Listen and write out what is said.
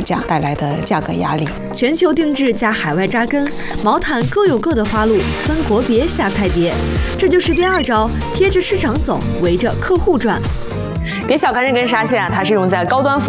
价带来的价格压力。 全球定制加海外扎根，毛毯各有各的花路，分国别下菜碟。这就是第2招，贴着市场走，围着客户转。 别小看这根纱线啊，它是用在高端服